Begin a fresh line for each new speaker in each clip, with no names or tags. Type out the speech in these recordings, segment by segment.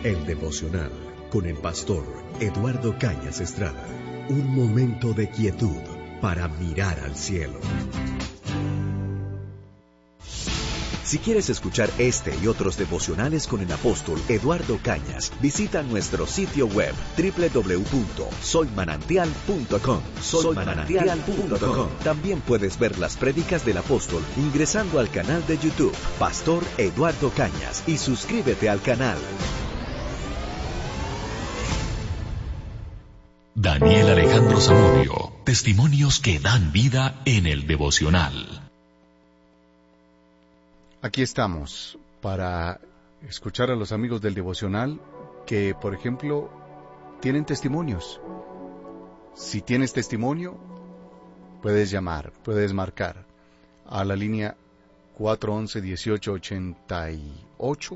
El devocional con el pastor Eduardo Cañas Estrada. Un momento de quietud para mirar al cielo. Si quieres escuchar este y otros devocionales con el apóstol Eduardo Cañas, visita nuestro sitio web www.soymanantial.com. Soymanantial.com. También puedes ver las prédicas del apóstol ingresando al canal de YouTube Pastor Eduardo Cañas y suscríbete al canal.
Daniel Alejandro Zamudio, testimonios que dan vida en el devocional.
Aquí estamos para escuchar a los amigos del devocional que, por ejemplo, tienen testimonios. Si tienes testimonio, puedes llamar, puedes marcar a la línea 411-1888,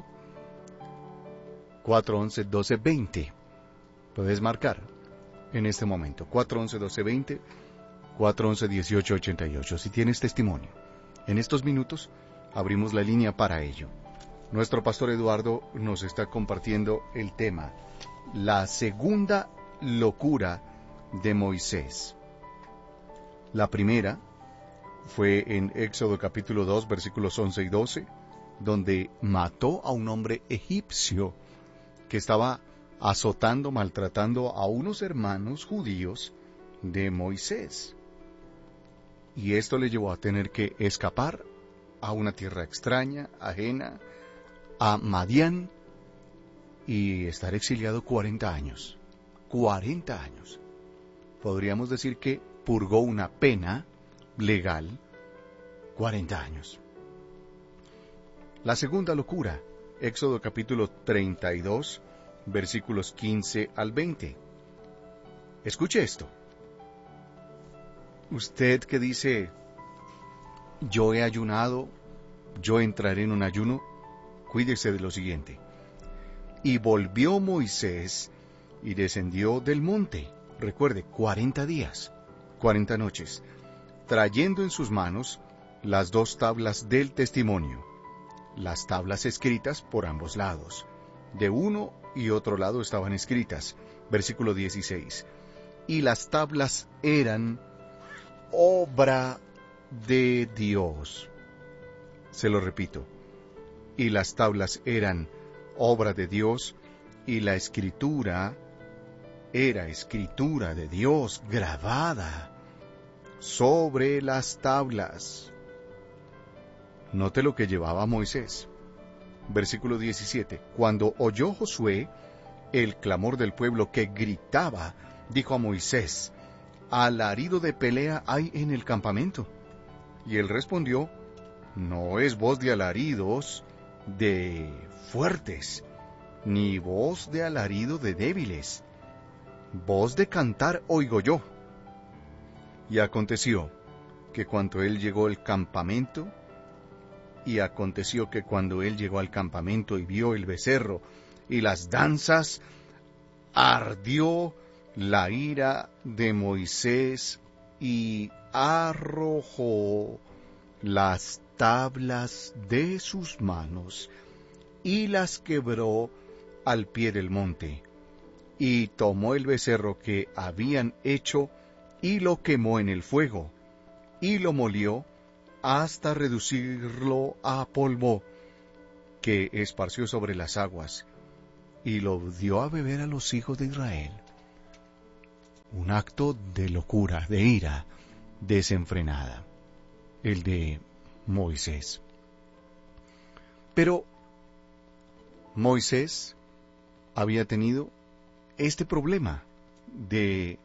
411-1220. Puedes marcar en este momento, 411-1220, 411-1888. Si tienes testimonio, en estos minutos abrimos la línea para ello. Nuestro pastor Eduardo nos está compartiendo el tema, la segunda locura de Moisés. La primera fue en Éxodo capítulo 2, versículos 11 y 12, donde mató a un hombre egipcio que estaba azotando, maltratando a unos hermanos judíos de Moisés. Y esto le llevó a tener que escapar a una tierra extraña, ajena, a Madián, y estar exiliado 40 años. 40 años. Podríamos decir que purgó una pena legal 40 años. La segunda locura, Éxodo capítulo 32, versículos 15 al 20. Escuche esto. Usted que dice, yo he ayunado, yo entraré en un ayuno, cuídese de lo siguiente. Y volvió Moisés y descendió del monte, recuerde, 40 días, 40 noches, trayendo en sus manos las 2 tablas del testimonio, las tablas escritas por ambos lados. De uno y otro lado estaban escritas, versículo 16, y las tablas eran obra de Dios. Se lo repito, y las tablas eran obra de Dios, y la escritura era escritura de Dios grabada sobre las tablas. Note lo que llevaba Moisés. Versículo 17. Cuando oyó Josué el clamor del pueblo que gritaba, dijo a Moisés, alarido de pelea hay en el campamento. Y él respondió, no es voz de alaridos de fuertes, ni voz de alarido de débiles. Voz de cantar oigo yo. Y aconteció que cuando él llegó al campamento, y vio el becerro y las danzas, ardió la ira de Moisés y arrojó las tablas de sus manos y las quebró al pie del monte. Y tomó el becerro que habían hecho y lo quemó en el fuego, y lo molió hasta reducirlo a polvo, que esparció sobre las aguas, y lo dio a beber a los hijos de Israel. Un acto de locura, de ira desenfrenada, el de Moisés. Pero Moisés había tenido este problema de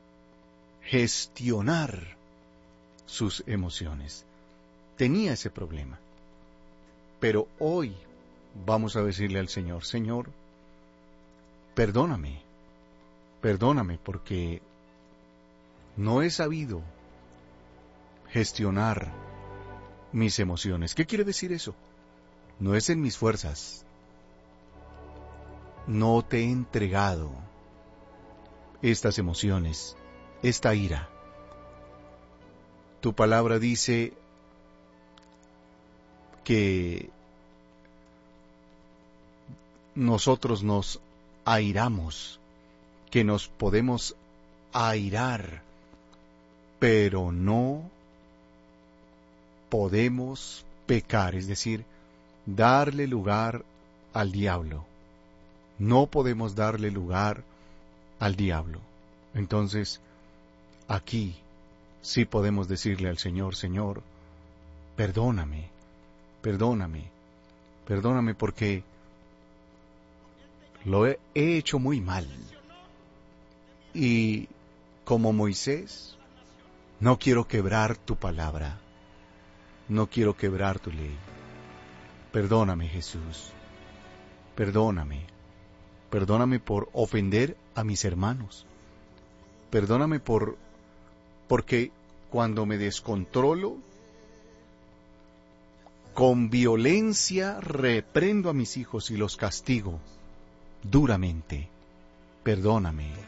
gestionar sus emociones. Tenía ese problema. Pero hoy vamos a decirle al Señor, Señor, perdóname porque no he sabido gestionar mis emociones. ¿Qué quiere decir eso? No es en mis fuerzas. No te he entregado estas emociones, esta ira. Tu palabra dice que nosotros nos airamos, que nos podemos airar, pero no podemos pecar, es decir, darle lugar al diablo. No podemos darle lugar al diablo. Entonces, aquí sí podemos decirle al Señor, Señor, perdóname, perdóname, perdóname porque lo he hecho muy mal. Y como Moisés, no quiero quebrar tu palabra, no quiero quebrar tu ley. Perdóname, Jesús, perdóname, perdóname por ofender a mis hermanos, perdóname porque cuando me descontrolo, con violencia reprendo a mis hijos y los castigo duramente. Perdóname,